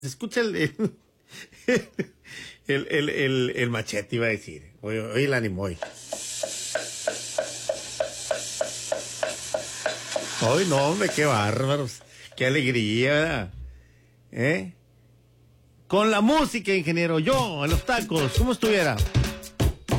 escucha el machete, iba a decir. Oye el ánimo hoy. Hoy no, hombre, qué bárbaros. Qué alegría, ¿verdad? Con la música, ingeniero. Yo, en los tacos, ¿cómo estuviera?